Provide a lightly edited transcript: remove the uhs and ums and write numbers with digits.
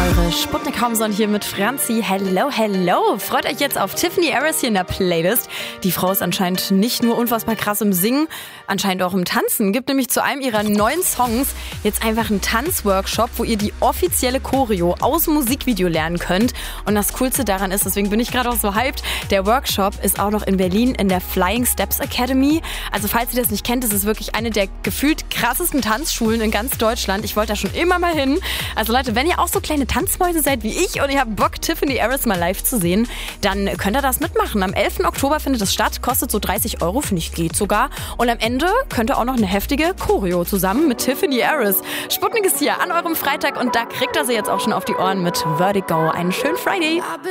Eure Sputnik Homson hier mit Franzi. Hello, hello. Freut euch jetzt auf Tiffany Harris hier in der Playlist. Die Frau ist anscheinend nicht nur unfassbar krass im Singen, anscheinend auch im Tanzen. Gibt nämlich zu einem ihrer neuen Songs jetzt einfach einen Tanzworkshop, wo ihr die offizielle Choreo aus dem Musikvideo lernen könnt. Und das Coolste daran ist, deswegen bin ich gerade auch so hyped, der Workshop ist auch noch in Berlin in der Flying Steps Academy. Also falls ihr das nicht kennt, das ist wirklich eine der gefühlt krassesten Tanzschulen in ganz Deutschland. Ich wollte da schon immer mal hin. Also Leute, wenn ihr auch so kleine Tanzmäuse seid wie ich und ihr habt Bock, Tiffany Harris mal live zu sehen, dann könnt ihr das mitmachen. Am 11. Oktober findet es statt, kostet so 30 €, finde ich, geht sogar. Und am Ende könnt ihr auch noch eine heftige Choreo zusammen mit Tiffany Harris. Sputnik ist hier an eurem Freitag und da kriegt ihr sie jetzt auch schon auf die Ohren mit Vertigo. Einen schönen Friday.